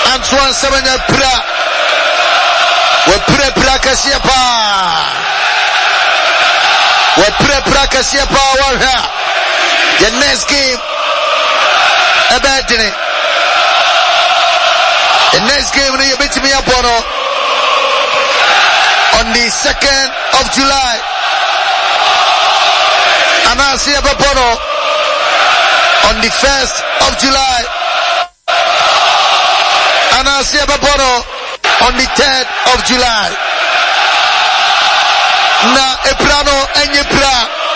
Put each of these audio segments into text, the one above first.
Antoine Semenyo pra. We pra kasiye pa. We pra kasiye pa warha. The next game abandon. The next game you bet me upon on the 2nd of July. And I'll see Abapono on the 1st of July. And I'll see Abapono on the 3rd of July. Na eprano enye pra.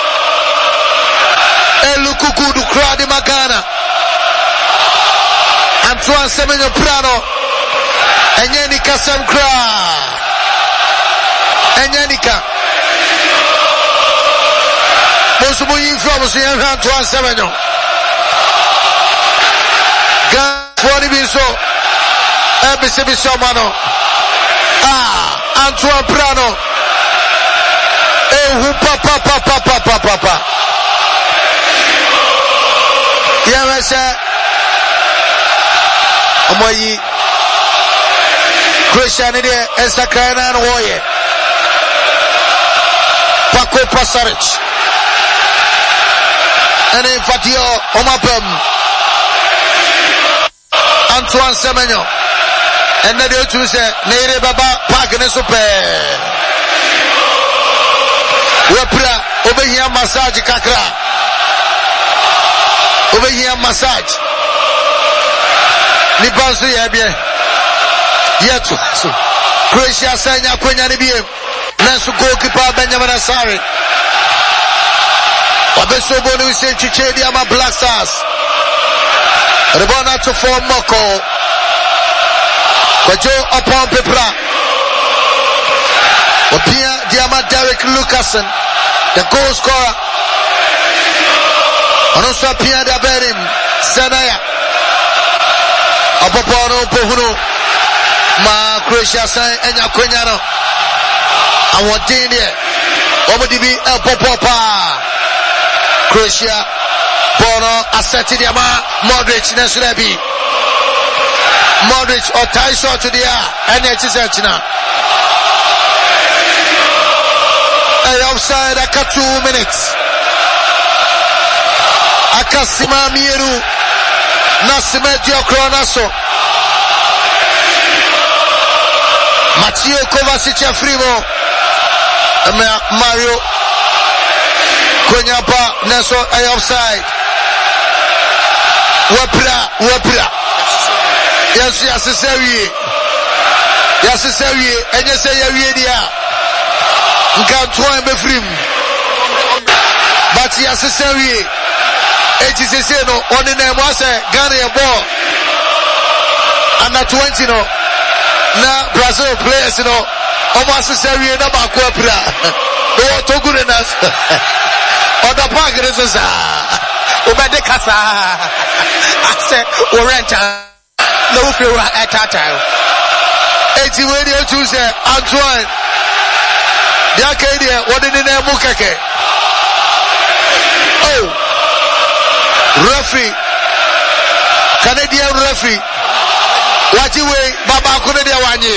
Elukuku du kradi magana. Antoine Semenyo prano. Enye ni kasem kra. Enye nika. Musumu yinfo musu yenha Antoine Semenyo. Gafoni biso. Ebise biso mano. Antoine prano. Ehu papa. Yamese. Omoyi. Christian ide Ensakana no woye. Paco Pasaric. Ene Fatio Omapem. Antoine Semenyo. Ene de otu se Neire Baba Park ne super. Wepra obehia massage kakra. Obehia massage. Ni bansu ye bien. Yetu. Croatia sanya kwenya ni bien. Nansu goalkeeper Benjamin Asare. Wabeso bonu ise chichedi ama Black Stars. Rebona to form Moko. Kwajo upon Pepra. Wapia Diama Derek Lucasen, the goal scorer. Onoso Pia Daberim Senaya. Apopono Pohunu. Ma Croatia san enya kwenyano. Awodin there. Omodibi El Popopa. Croatia Bono Aseti Diama Modric Nesulebi. Modric or tie shot to the air. And it is Etina. Offside aka 2 minutes. Aka Sima Mieru. Nasime Diokronaso. Mathieu Kovacic Frimo. Mario Konyapa Neso offside. Wapra. Yes, and you say you're Nkantoan befrim. But necessary. It is say no on the name was Ghana a ball. Under 20 no. Na Brazil players no. Almost necessary na bakwapra. No to good enough. On the park is Obede Kasa. I say Orenta. No feel at that time. 80 radio Tuesday Antoine. Yakadia, what did they mukake? Oh, referee, Canadian referee. What you way, Baba Kunadia Wanye?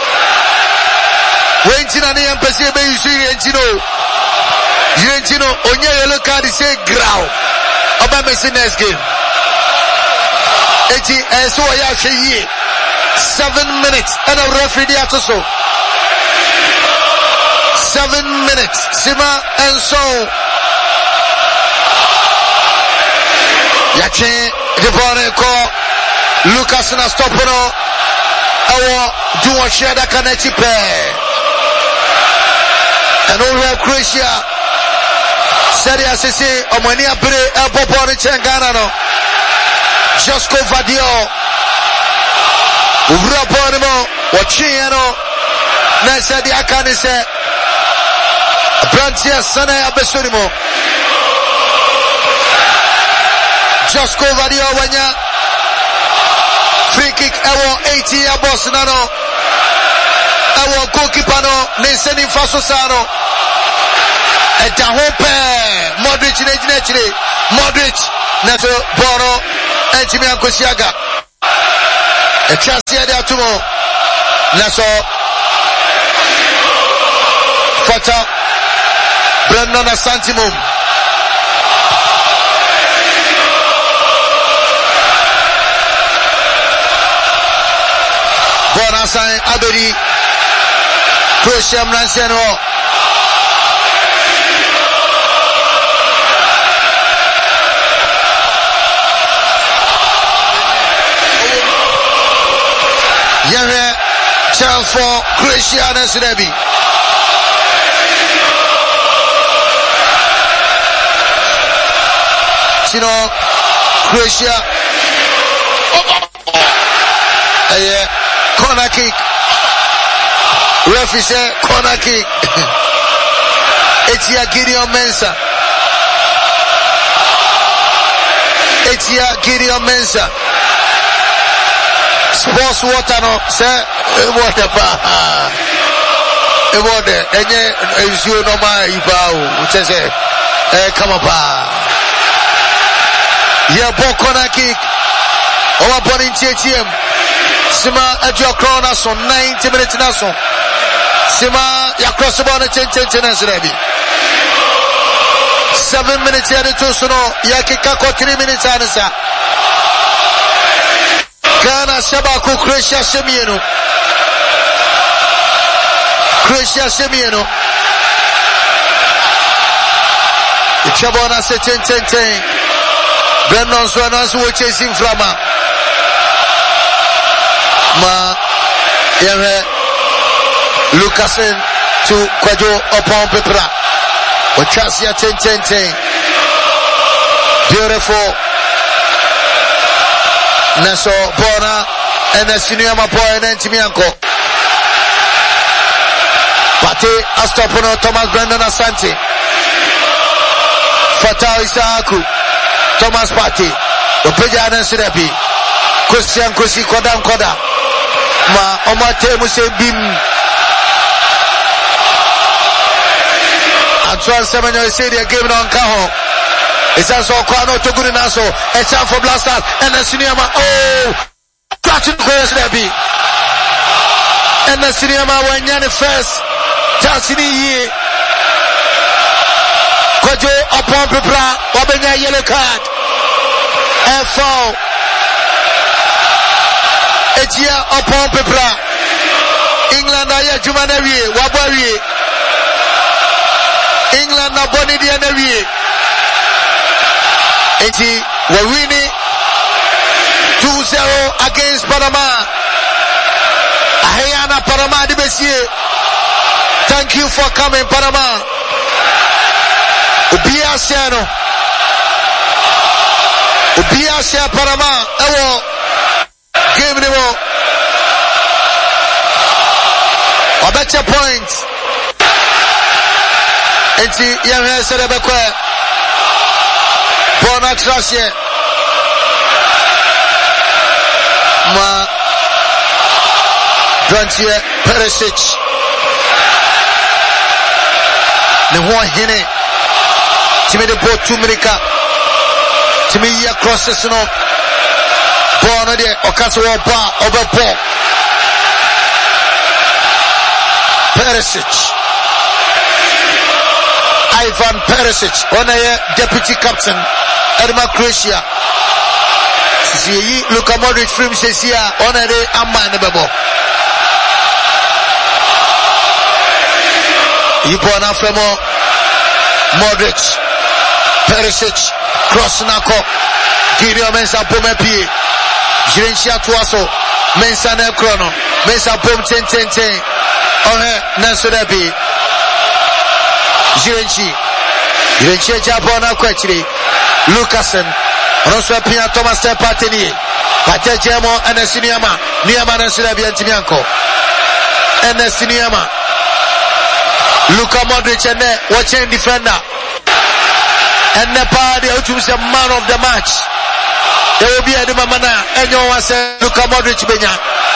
When Tinani and Pesebe, you see, Yentino, Onya yellow card is a growl. About missing next game. 80 and so I say 7 minutes and a referee there to so. 7 minutes. Sima and so. Yache Devone ko Lucas na stopono. Awo duo share da kaneti pe. And all of Croatia. Seria sisi omani abre elpopo ni chengana no. Josko Vadio. Uvra ponimo. Wachiano. Nesa di akani se. Brantia Sana Abesurimo. Josko Vadio Wanya. Free kick Ewo 80 Abos Nano. Ewo goalkeeper no Neseni Faso Sano. Eda Hope Modric Nejine Modric Neto Boro Entimi Ankosiaga. A chance here there tomorrow. Naso Fata Brendan Asantimum. Bonasan Abedi Croatia Mnanseno. Yahweh chance for Croatia and Serbia. Croatia. Corner kick. Referee said corner kick. Etia Gideon Mensah. Sports water no say water pa. Water. Enye you no ma iba o. Say come up. Yeah, ball corner kick. Our ball in TTM. Sima Edjo Krona so 90 minutes na so. Sima ya cross the ball na 10 na Serbia. 7 minutes here to so no ya kika ko 3 minutes ansa. Ghana Shabaku Croatia Semieno. The Chabona se 10. Brendan Swanas were chasing from Lucasen to Kwajo upon Pepra. Wachasia 10. Beautiful. Naso Bona and the senior boy and Timianko. Pate Astopono Thomas Brendan Asante. Fatah Isaaku. Thomas Party, Opeja and Sirapi, Christian Kosi Koda, Ma Omate Muse Bim. Antoine Semenyo said they gave it on Kaho. It's also Kwano Togurinaso, a chance for Blaster and the cinema. Oh, catching Sirapi. And the cinema when Yanni first, Tassini ye. Kojo upon Pepra, Wabenya yellow card. Foul. Etia upon Pepra. England aya Jumanewie, Wabari. England na boni di anawie. Eti wawini 2-0 against Panama. Ahayana Panama di Bessie. Thank you for coming, Panama. Ubia Siano. Ubia Sia Panama. Ewo. Game niwo. Obecha points. Enti yamhe serebekwe. Bona trasye. Ma. Drantie Perisic. Ne ho hene. Timi de ball 2 America. Timi ya crosses no. Ball no de okaso oba over ball. Perisic. Ivan Perisic, onaye deputy captain Edma Croatia. Sisi Luka Modric film sesia onare amane bebo. Ipo na fremo Modric. Perisic cross nako. Gideon Mensah bome pie. Jirenchia tuaso. Mensah na krono. Mensah bom 10. Ohe Nasodabi. Jirenchi Japona kwechiri Lucasen Roswa Pia Thomas Parteni Pate Jemo Anasiniama Niama Nasirabi Antimianko Anasiniama Luka Modric and watching defender and Nepal the ultimate man of the match. There will be a Dimamana and you want to say Luka Modric Benya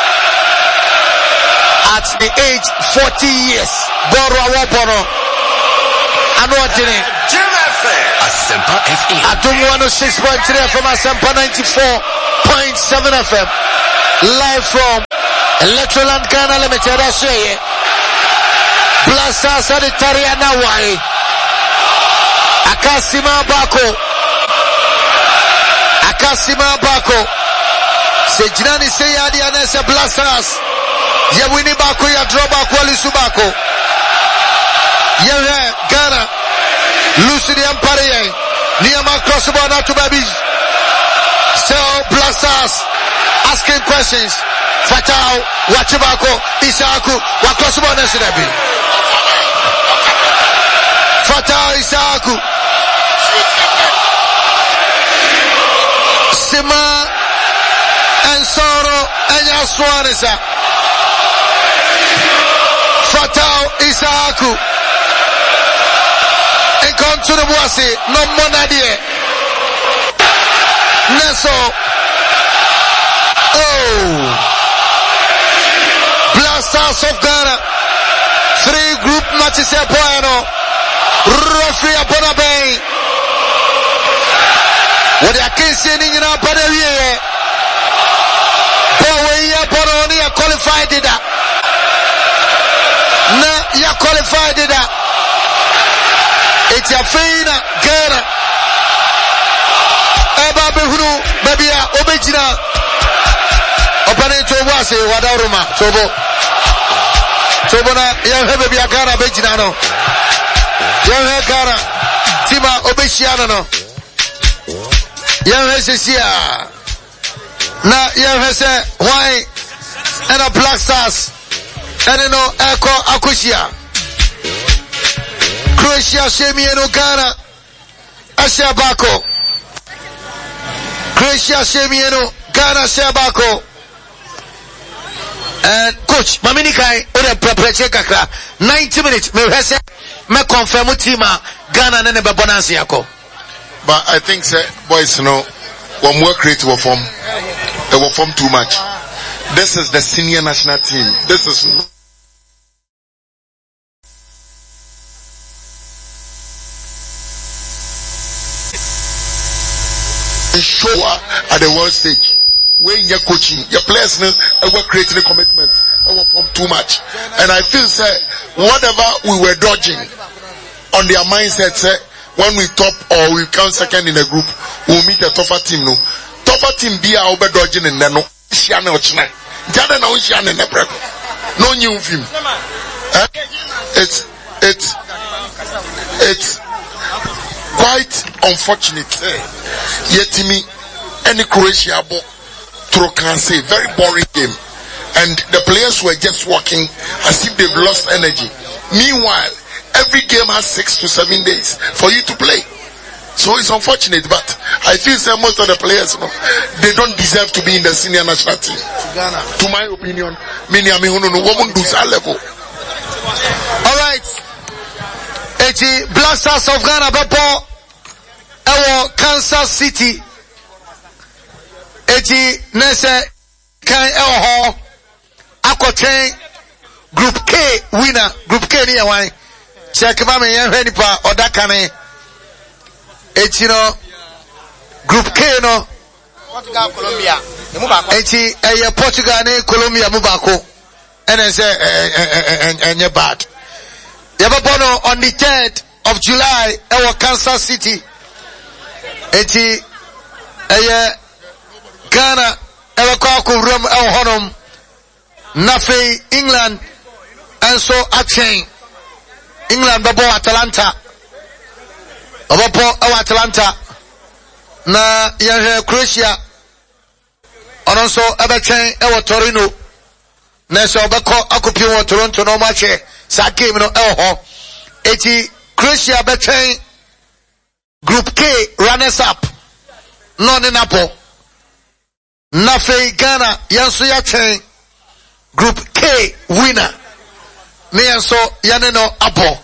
at the age 40 years Boro I know what it is. Asempa FM. I don't want to 6.3 FM. Asempa 94.7 FM. Live from Electroland Ghana Limited, I say it. Blaster Sanitarian Hawaii. Akasima Bako. Sejinani Seyadi Anese Blasters. Ya wini Bako ya draw Bako Alisu Bako. Ya Ghana. Lucy the Empire. Niyama crossbar not to babies. Still Blasters asking questions. Fatao, Wachibako, Isaku, Wakosbo Nesidabi. Fatao Isaku. Sima and Soro and Yaswanisa. Fatao Isaku. And come to the Boise, no monadie. Neso. Oh. Blasters of Ghana. 3 group matches here, Poano. Referee upon a bay. What I can see in our Padawi. Bowie upon only a qualified did that. Na ya qualified did that. It's a fina Ghana. Eba Behuru, Babia, Obejina. Opponent to was a Wadaruma, Tobona, young baby Agana Bejinano, young Ghana, Tima Obeshiano, young Hesia, now young Hese, why, and a Black Stars, and no Echo Akushia, Croatia, Shemiano Ghana, Asha Bako, Croatia, Shemiano, Ghana, Shabako. Coach, Maminikai, or a preparation kakra, 90 minutes, me confirm Tima, Ghana, and Bonansiako. But I think, boys, one more creative form, they will form too much. This is the senior national team. This is a show at the world stage. When you're coaching, your players were creating a commitment, were form too much. And I feel, whatever we were dodging on their mindset, when we top or we come second in a group, we'll meet a tougher team. No, tougher team be our dodging and then no, no new film. It's quite unfortunate. Yet me, any Croatia can say very boring game, and the players were just walking as if they've lost energy. Meanwhile, every game has 6 to 7 days for you to play, so it's unfortunate. But I feel most of the players, they don't deserve to be in the senior national team. To my opinion, many women do that level. All right, Blasters of Ghana, Beppo, our Kansas City. Nese kan ho akotwen group K winner, group K ni wan check ma me yan hwani pa odaka ne group K no Portugal Colombia mu ba ko Portugal ne Colombia mu ba ko ene say enye bad yaba no on the 3rd of July our Kansas City Ghana Elokako Rum El Honum Nafe England and so Achen England Babo Atalanta Atalanta na Yahe Croatia and also Abachen Ewa Torino Neso Bako Akupio Toronto no matche sa game no Elho Croatia Bachen Group K runners up non in Apple Nafe Ghana yanso ya chen Group K winner ne yanso yane no apo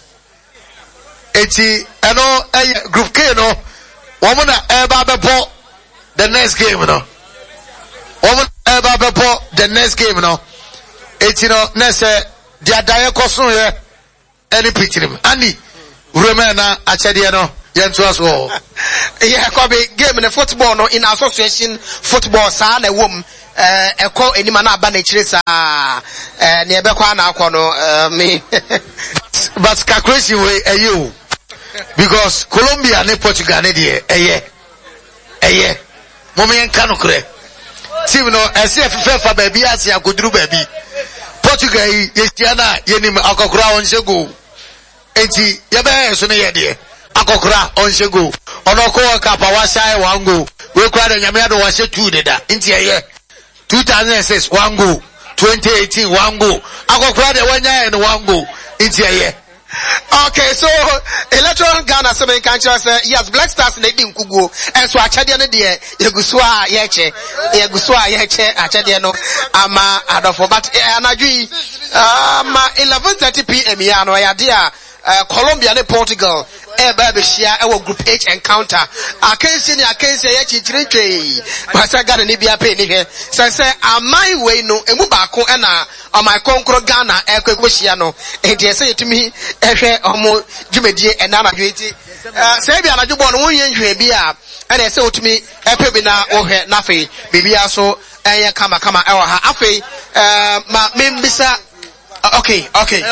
Group K no wamuna eba bebo the next game no wamuna eba bebo the next game no nese dia daye koso ye any picture ani remena achede no yentu aso yeah, kobe game in football no in association football sa na wom eko enima na aba na chire sa ne ebekwa na akọ no me but calculation way you because Colombia and Portugal ne dey eye momen kan no kre team no SF fa baby asia koduru baby Portugal yesiana yenim akokora on shego enti ye be so ne ye de akokora on shego ono ko kapa wa shai one go we kwa da nyame ado wa she 2 deda enti eye 2006 one go 2018 one go akokora de wanya en one go enti eye. Okay, so electoral Ghana seven country say yes, Black Stars na di nkuguo enso achade no de yegusua yeche achade no ama adofo but anadwi 11:30 p.m. ya no ya dia Colombia and Portugal be share our group H encounter akensi ye chichirintwe pasa Ghana ni bia pe ni hwe say amai we no emu baako na amai konkro Ghana ekwekwo shia no enti say yetumi ehwe omo dwumedie ena na dweti say bia na dwobɔ no wonye nhwe bia ena say otumi epe bi na ohwe na fe bibia so enye kama ewo ha afi ma membisa. Okay.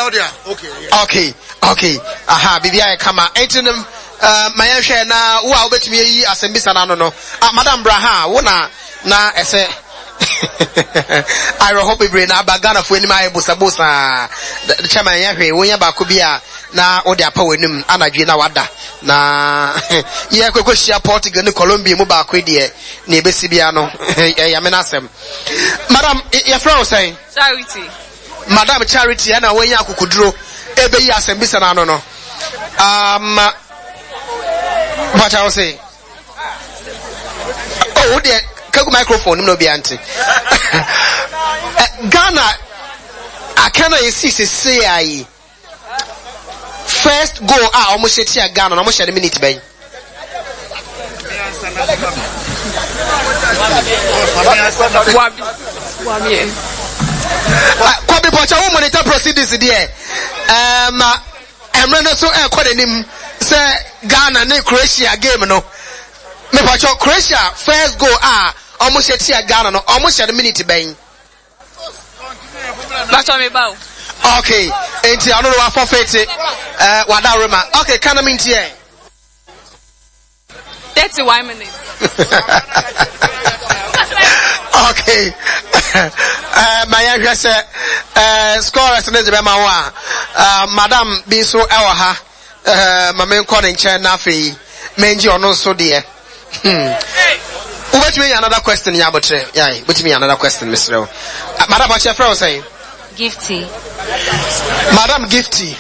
Aha, bibia kama entinum my share na wo a obetumi yi asembisa na no Madam Braha wo na ese I hope be na bagana fo enim ayi bosa the chairman yahwe wo nya ba ko bia na wo de apa wenum anadwe na wada na ye kwekwohia Portugal ne Colombia mu ba ko de na ebesi bia no ya me na asem Madam your friend say Charity Madam Charity na wo nya akukuduro ebe yi asembisa na no what I was saying. Oh, dear, kagu microphone no be anti. Ghana, I cannot say I first go almost hit here Ghana, almost a minute by. Kwabi Pocha monitor proceedings there. Emre so him say Ghana ne Croatia game no. Me pacho Croatia first go almost hit here Ghana no almost a minute by. That's what me bow. Okay, enti anu wa forfeit wada rema. Okay, can I mean here? 31 minutes. Okay. My young scorers in the Bema Madam be so our my main calling chair nafi menji or no so dear. Wait me another question, Yabotre. Yeah, wait me another question, Mr. Madam, what's your friend saying? Gifty. Madam Gifty.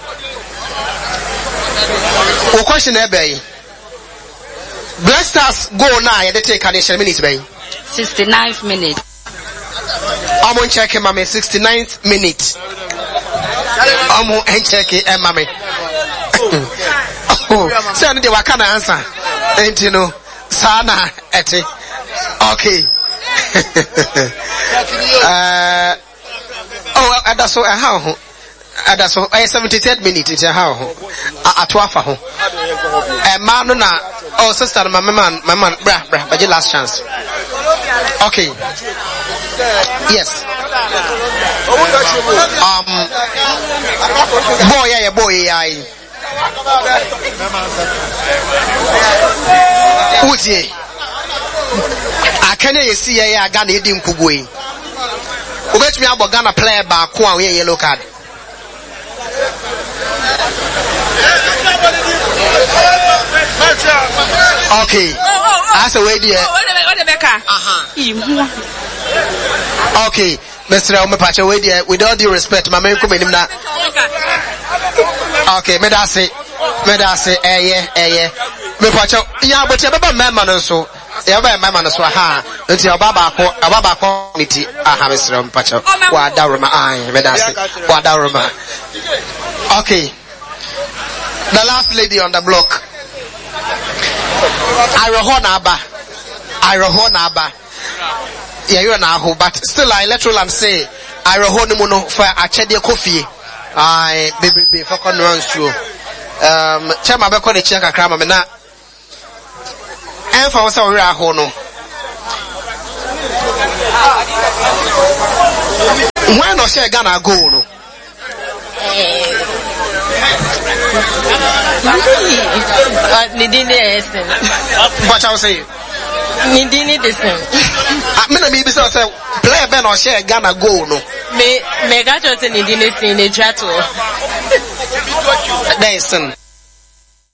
What question ebay? Black Stars go now, they take an minutes bay. 69th minute. I'm on check him, mommy. 69th minute. I'm on check it, mommy. Oh, so I need to work on answer. And you know, Sana, eti. Okay. Oh, that's so how. That's so 73rd minute. It's how. At Wafa. Man, no, oh, sister, my man, bra, but your last chance. Okay. Yes. Boy, Uzi. I can't see a Ghana eating Kugui. Ubet me about Ghana player by Kwa yellow card. Okay. As a way there. Okay. Mr. Omepacha, with all due respect, my man come in now. Okay, me da say, me pacha, yeah, but you have a man so, you have a man so, ha, until your baba committee, Mr. Omepacha, what Daruma, me da say, what Daruma. Okay, the last lady on the block, Irohonaba. Yeah, you're now, but still I electoral and say, Irohonomono for a chedia coffee. I baby for runs through. Chama beko de check akra me na. Enfa wo se wo ra ho no. When no share Ghana goal no. Nidini Essen. What I say? Nidini Essen. Me be say player Ben or share Ghana goal no. Me got to Nidini Essen in the chat. Essen.